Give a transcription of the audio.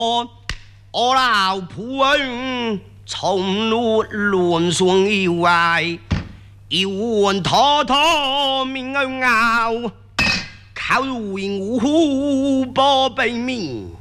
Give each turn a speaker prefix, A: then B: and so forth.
A: 我老婆从路乱上摇歪，摇完拖拖面咬咬，靠如我波背面。